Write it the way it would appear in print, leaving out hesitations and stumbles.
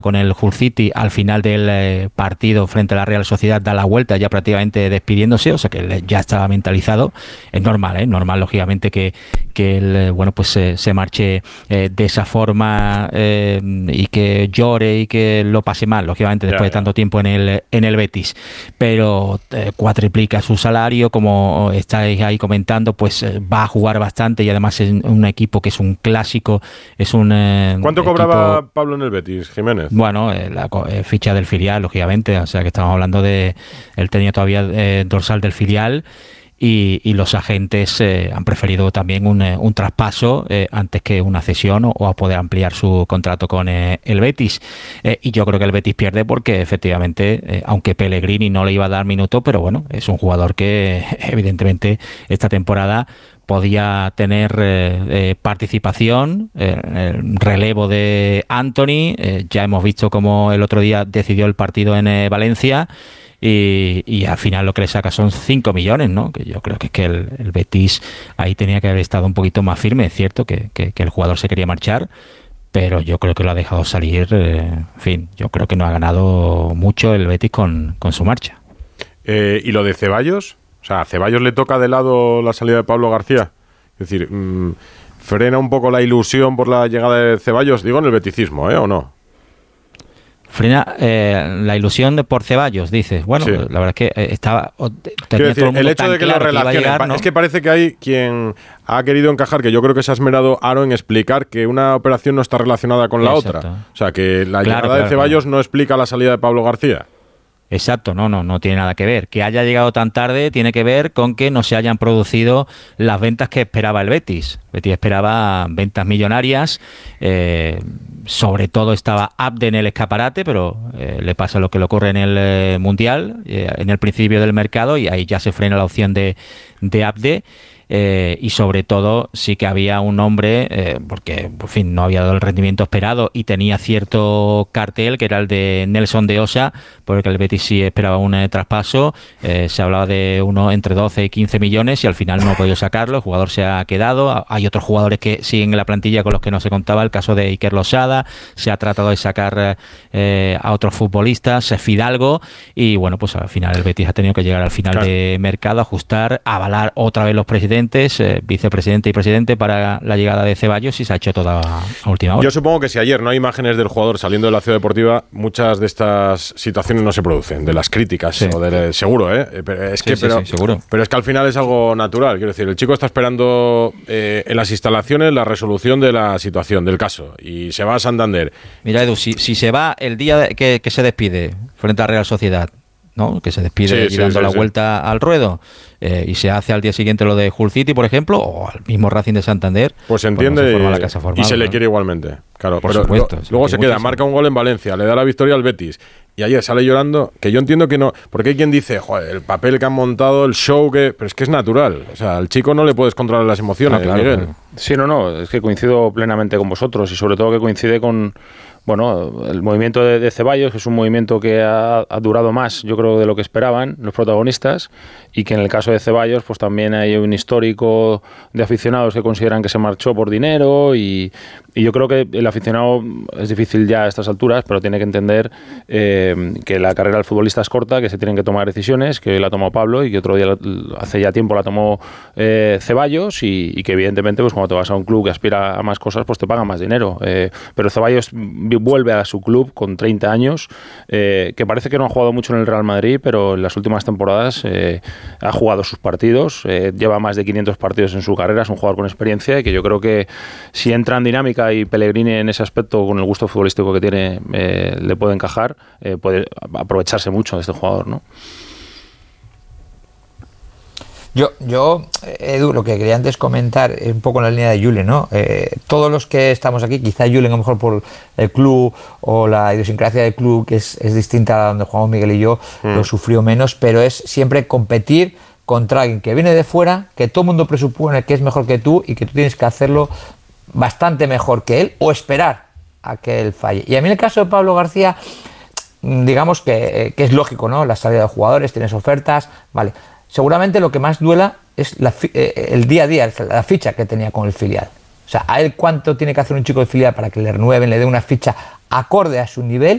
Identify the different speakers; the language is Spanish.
Speaker 1: con el Hull City al final del partido frente a la Real Sociedad, da la vuelta ya prácticamente despidiéndose, o sea que él ya estaba mentalizado. Es normal, normal lógicamente que él se marche de esa forma y que llore y que lo pase mal, lógicamente después de tanto tiempo en el Betis, pero cuatriplica su salario, como estáis ahí comentando, pues va a jugar bastante y además es un equipo que es un clásico, es un
Speaker 2: ¿Cuánto cobraba Pablo en el Betis, Jiménez?
Speaker 1: Bueno, la ficha del filial, lógicamente, o sea que estamos hablando de... Él tenía todavía dorsal del filial y los agentes han preferido también un traspaso antes que una cesión o a poder ampliar su contrato con el Betis. Y yo creo que el Betis pierde porque efectivamente, aunque Pellegrini no le iba a dar minutos, pero bueno, es un jugador que evidentemente esta temporada podía tener participación, relevo de Anthony. Ya hemos visto cómo el otro día decidió el partido en Valencia y al final lo que le saca son 5 millones, ¿no? Que yo creo que es que el Betis ahí tenía que haber estado un poquito más firme. Es cierto que el jugador se quería marchar, pero yo creo que lo ha dejado salir. En fin, yo creo que no ha ganado mucho el Betis con su marcha.
Speaker 2: ¿Y lo de Ceballos? O sea, ¿a Ceballos le toca de lado la salida de Pablo García? Es decir, ¿frena un poco la ilusión por la llegada de Ceballos? Digo en el beticismo, ¿o no?
Speaker 1: Frena la ilusión por Ceballos, dices. Bueno, sí. La verdad es que estaba...
Speaker 2: Quiero decir, el hecho de que lo relacionen, ¿no? Es que parece que hay quien ha querido encajar, que yo creo que se ha esmerado Aro en explicar que una operación no está relacionada con la otra. O sea, que la llegada de Ceballos no explica la salida de Pablo García.
Speaker 1: Exacto, no tiene nada que ver. Que haya llegado tan tarde tiene que ver con que no se hayan producido las ventas que esperaba el Betis. Betis esperaba ventas millonarias, sobre todo estaba Abde en el escaparate, pero le pasa lo que le ocurre en el Mundial, en el principio del mercado, y ahí ya se frena la opción de Abde. Y sobre todo sí que había un hombre, porque por fin no había dado el rendimiento esperado y tenía cierto cartel, que era el de Nelson de Osa, porque el Betis sí esperaba un traspaso. Se hablaba de uno entre 12 y 15 millones y al final no ha podido sacarlo. El jugador se ha quedado. Hay otros jugadores que siguen en la plantilla con los que no se contaba, el caso de Iker Losada. Se ha tratado de sacar a otros futbolistas, Fidalgo, y bueno, pues al final el Betis ha tenido que llegar al final de mercado, ajustar, avalar otra vez los presidentes, vicepresidente y presidente para la llegada de Ceballos, y se ha hecho toda a última hora.
Speaker 2: Yo supongo que si ayer no hay imágenes del jugador saliendo de la Ciudad Deportiva, muchas de estas situaciones no se producen, de las críticas, sí. Seguro, pero seguro. Pero es que al final es algo natural. Quiero decir, el chico está esperando en las instalaciones la resolución de la situación, del caso, y se va a Santander.
Speaker 1: Mira, Edu, si se va el día que se despide frente a Real Sociedad, ¿no? Que se despide dando la vuelta al ruedo, y se hace al día siguiente lo de Hull City, por ejemplo, o al mismo Racing de Santander,
Speaker 2: pues se entiende, pues no se forma la casa formada, y se le quiere igualmente. Claro, por supuesto, luego se queda, marca un gol en Valencia, le da la victoria al Betis, y ayer sale llorando, que yo entiendo que no, porque hay quien dice, joder, el papel que han montado, el show pero es que es natural, o sea, al chico no le puedes controlar las emociones, Miguel. Claro.
Speaker 3: Sí, es que coincido plenamente con vosotros, y sobre todo que coincide con el movimiento de Ceballos, que es un movimiento que ha durado más, yo creo, de lo que esperaban los protagonistas, y que en el caso de Ceballos pues también hay un histórico de aficionados que consideran que se marchó por dinero, y yo creo que el aficionado es difícil ya a estas alturas, pero tiene que entender que la carrera del futbolista es corta, que se tienen que tomar decisiones, que hoy la tomó Pablo y que otro día, hace ya tiempo, la tomó Ceballos, y que evidentemente pues cuando te vas a un club que aspira a más cosas, pues te pagan más dinero, pero Ceballos vuelve a su club con 30 años, que parece que no ha jugado mucho en el Real Madrid, pero en las últimas temporadas ha jugado sus partidos, lleva más de 500 partidos en su carrera, es un jugador con experiencia, y que yo creo que si entra en dinámica y Pellegrini en ese aspecto, con el gusto futbolístico que tiene, le puede encajar, puede aprovecharse mucho de este jugador, ¿no?
Speaker 4: Yo, Edu, lo que quería antes comentar es un poco en la línea de Julen, ¿no? Todos los que estamos aquí, quizá Julen a lo mejor por el club o la idiosincrasia del club, que es distinta a donde jugamos Miguel y yo, lo sufrió menos, pero es siempre competir contra alguien que viene de fuera, que todo el mundo presupone que es mejor que tú y que tú tienes que hacerlo bastante mejor que él o esperar a que él falle. Y a mí en el caso de Pablo García, digamos que es lógico, ¿no? La salida de jugadores, tienes ofertas, vale. Seguramente lo que más duela es el día a día, la ficha que tenía con el filial. O sea, a él cuánto tiene que hacer un chico de filial para que le renueven, le den una ficha acorde a su nivel,